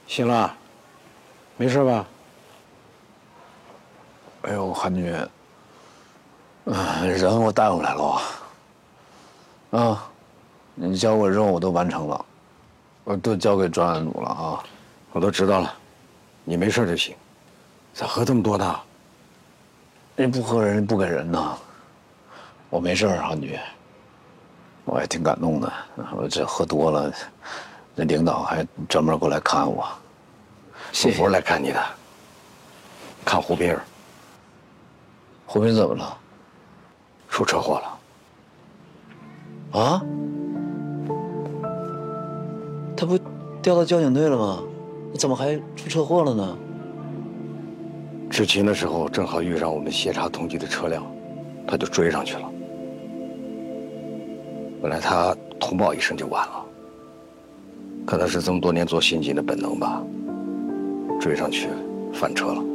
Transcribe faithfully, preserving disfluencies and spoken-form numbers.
醒了，没事吧？ 哎呦，韩女，嗯，人我带回来了。啊，你交我任务我都完成了，我都交给专案组了啊。 我都知道了，你没事就行。咋喝这么多呢？ 你不喝人不给人呐。我没事，韩女。我也挺感动的，我这喝多了，那领导还专门过来看我。 我不是来看你的，看胡斌儿。 胡斌怎么了？ 出车祸了。啊？他不调到交警队了吗？怎么还出车祸了呢？ 执勤的时候正好遇上我们协查通缉的车辆，他就追上去了。本来他通报一声就完了，可能是这么多年做刑警的本能吧，追上去翻车了。